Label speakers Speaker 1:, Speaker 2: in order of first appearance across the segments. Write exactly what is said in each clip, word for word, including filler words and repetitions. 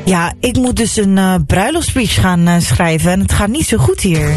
Speaker 1: Ja, ik moet dus een uh, bruiloftsspeech gaan uh, schrijven en het gaat niet zo goed hier.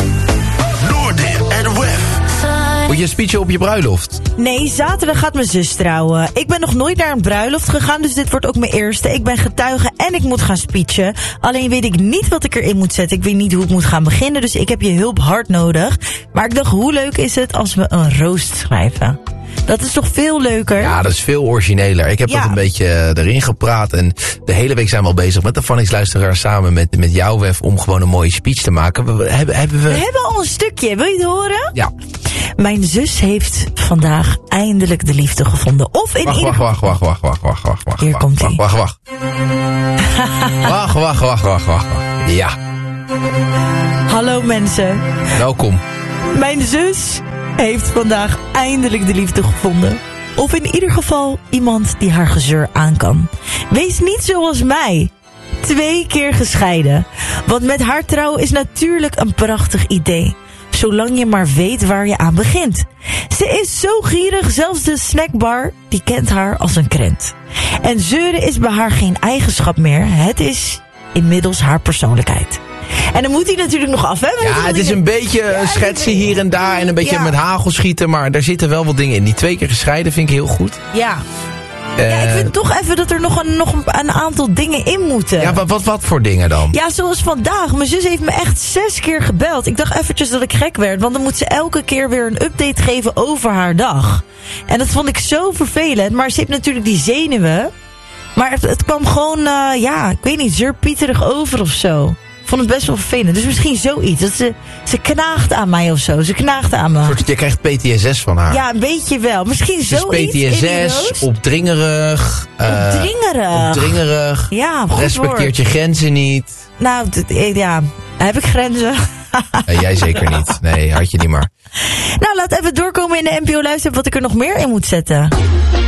Speaker 2: Noordin en Wef.
Speaker 3: Moet je een speech op je bruiloft?
Speaker 1: Nee, zaterdag gaat mijn zus trouwen. Ik ben nog nooit naar een bruiloft gegaan, dus dit wordt ook mijn eerste. Ik ben getuige en ik moet gaan speechen. Alleen weet ik niet wat ik erin moet zetten. Ik weet niet hoe ik moet gaan beginnen, dus ik heb je hulp hard nodig. Maar ik dacht, hoe leuk is het als we een roost schrijven? Dat is toch veel leuker?
Speaker 3: Ja, dat is veel origineler. Ik heb
Speaker 1: ja.
Speaker 3: dat een beetje erin gepraat. En de hele week zijn we al bezig met de Phonics-luisteraar samen met, met jou, Wef, om gewoon een mooie speech te maken. We, hebben, hebben we...
Speaker 1: we hebben al een stukje. Wil je het horen?
Speaker 3: Ja.
Speaker 1: Mijn zus heeft vandaag eindelijk de liefde gevonden. Of in
Speaker 3: wacht,
Speaker 1: ieder
Speaker 3: wacht, wacht, wacht, wacht, wacht, wacht, wacht.
Speaker 1: Hier
Speaker 3: wacht,
Speaker 1: komt
Speaker 3: wacht,
Speaker 1: ie.
Speaker 3: wacht, wacht. wacht, wacht, wacht, wacht, wacht. Ja.
Speaker 1: Hallo mensen.
Speaker 3: Welkom.
Speaker 1: Mijn zus heeft vandaag eindelijk de liefde gevonden. Of in ieder geval iemand die haar gezeur aan kan. Wees niet zoals mij. Twee keer gescheiden. Want met haar trouwen is natuurlijk een prachtig idee. Zolang je maar weet waar je aan begint. Ze is zo gierig, zelfs de snackbar, die kent haar als een krent. En zeuren is bij haar geen eigenschap meer. Het is inmiddels haar persoonlijkheid. En dan moet hij natuurlijk nog af, hè?
Speaker 3: Ja, het is een beetje ja, schetsen hier en daar en een beetje ja. met hagel schieten, maar daar zitten wel wat dingen in. Die twee keer gescheiden vind ik heel goed.
Speaker 1: Ja.
Speaker 3: Uh,
Speaker 1: ja, ik vind toch even dat er nog een, nog een aantal dingen in moeten.
Speaker 3: Ja, wat, wat, wat voor dingen dan?
Speaker 1: Ja, zoals vandaag. Mijn zus heeft me echt zes keer gebeld. Ik dacht eventjes dat ik gek werd, want dan moet ze elke keer weer een update geven over haar dag. En dat vond ik zo vervelend, maar ze heeft natuurlijk die zenuwen. Maar het, het kwam gewoon, uh, ja, ik weet niet, zeurpieterig over of zo. Ik vond het best wel vervelend. Dus misschien zoiets. Dat ze, ze knaagt aan mij of zo. Ze knaagt aan me.
Speaker 3: Soort, je krijgt P T S S van haar.
Speaker 1: Ja, een beetje wel. Misschien
Speaker 3: dus
Speaker 1: zoiets.
Speaker 3: P T S S, opdringerig. Uh,
Speaker 1: opdringerig.
Speaker 3: Opdringerig.
Speaker 1: Ja, goed
Speaker 3: respecteert
Speaker 1: woord.
Speaker 3: je grenzen niet.
Speaker 1: Nou, ja. Heb ik grenzen?
Speaker 3: Nee, jij zeker niet. Nee, had je niet maar.
Speaker 1: Nou, laat even doorkomen in de N P O luisteren wat ik er nog meer in moet zetten.